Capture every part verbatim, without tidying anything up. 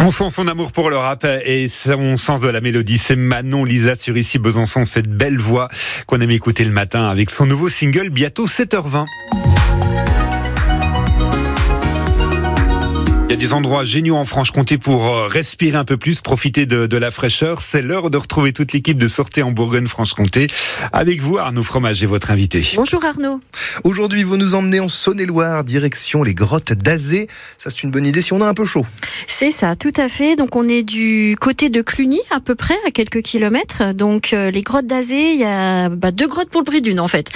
On sent son amour pour le rap et son sens de la mélodie. C'est Manon Lisa sur Ici Besançon, cette belle voix qu'on aime écouter le matin avec son nouveau single, bientôt sept heures vingt. Il y a des endroits géniaux en Franche-Comté pour respirer un peu plus, profiter de, de la fraîcheur. C'est l'heure de retrouver toute l'équipe de Sortez en Bourgogne-Franche-Comté. Avec vous, Arnaud Fromage est votre invité. Bonjour Arnaud. Aujourd'hui, vous nous emmenez en Saône-et-Loire, direction les grottes d'Azé. Ça, c'est une bonne idée si on a un peu chaud. C'est ça, tout à fait. Donc, on est du côté de Cluny, à peu près, à quelques kilomètres. Donc, euh, les grottes d'Azé, il y a bah, deux grottes pour le prix d'une, en fait.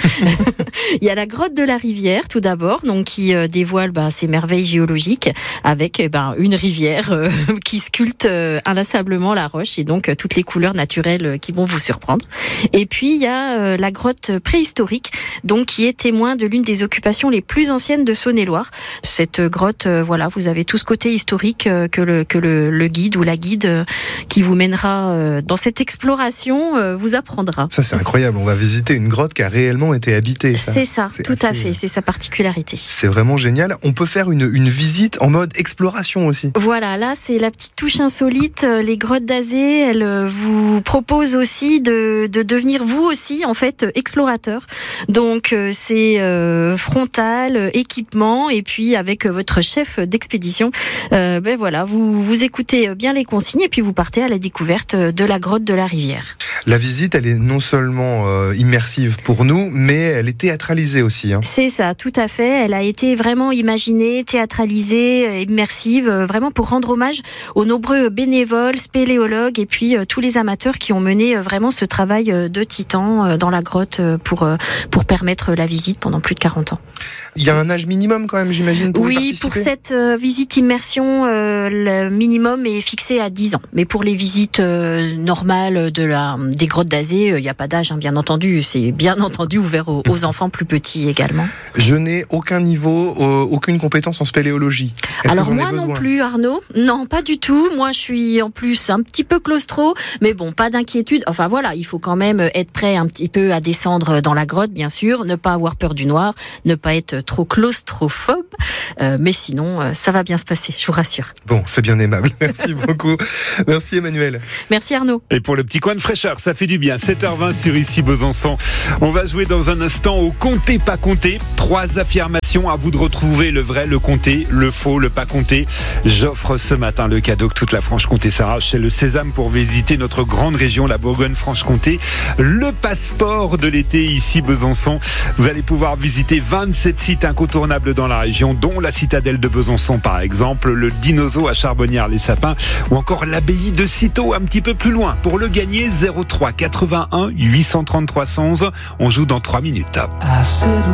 Il y a la grotte de la Rivière, tout d'abord, donc qui euh, dévoile bah, ses merveilles géologiques, avec eh ben, une rivière euh, qui sculpte euh, inlassablement la roche et donc euh, toutes les couleurs naturelles euh, qui vont vous surprendre. Et puis il y a euh, la grotte préhistorique, donc qui est témoin de l'une des occupations les plus anciennes de Saône-et-Loire. Cette grotte, euh, voilà, vous avez tout ce côté historique euh, que le que le, le guide ou la guide euh, qui vous mènera euh, dans cette exploration euh, vous apprendra. Ça, c'est incroyable. On va visiter une grotte qui a réellement été habitée. Ça. C'est ça, c'est tout assez... à fait. C'est sa particularité. C'est vraiment génial. On peut faire une, une visite en mode exploration aussi. Voilà, là c'est la petite touche insolite. Les grottes d'Azé, elles vous proposent aussi de, de devenir vous aussi en fait explorateur. Donc c'est euh, frontal, équipement et puis avec votre chef d'expédition, euh, ben voilà, vous vous écoutez bien les consignes et puis vous partez à la découverte de la grotte de la Rivière. La visite, elle est non seulement euh, immersive pour nous, mais elle est théâtralisée aussi. Hein. C'est ça, tout à fait. Elle a été vraiment imaginée, théâtralisée, immersive, vraiment pour rendre hommage aux nombreux bénévoles, spéléologues et puis euh, tous les amateurs qui ont mené euh, vraiment ce travail euh, de titan euh, dans la grotte euh, pour, euh, pour permettre la visite pendant plus de quarante ans. Il y a un âge minimum quand même, j'imagine, pour y Oui, participer. pour cette euh, visite immersion, euh, le minimum est fixé à dix ans. Mais pour les visites euh, normales de la, des grottes d'Azé, il euh, n'y a pas d'âge, hein, bien entendu. C'est bien entendu ouvert aux, aux enfants plus petits également. Je n'ai aucun niveau, euh, aucune compétence en spéléologie. Est-ce Alors que moi non plus, Arnaud. Non, pas du tout. Moi, je suis en plus un petit peu claustro. Mais bon, pas d'inquiétude. Enfin voilà, il faut quand même être prêt un petit peu à descendre dans la grotte, bien sûr. Ne pas avoir peur du noir, ne pas être trop claustrophobe, euh, mais sinon euh, ça va bien se passer, je vous rassure. Bon, c'est bien aimable, merci beaucoup. Merci Emmanuel. Merci Arnaud. Et pour le petit coin de fraîcheur, ça fait du bien. sept heures vingt sur Ici Besançon. On va jouer dans un instant au compter pas compter. Trois affirmations, à vous de retrouver le vrai, le compter, le faux, le pas compter. J'offre ce matin le cadeau que toute la Franche-Comté s'arrache, c'est le sésame pour visiter notre grande région, la Bourgogne-Franche-Comté. Le passeport de l'été Ici Besançon. Vous allez pouvoir visiter vingt-sept sites incontournables dans la région, dont la citadelle de Besançon par exemple, le Dinozo à Charbonnières-les-Sapins ou encore l'abbaye de Cîteaux un petit peu plus loin. Pour le gagner, zéro trois quatre-vingt-un huit cent trente-trois cent onze. On joue dans trois minutes.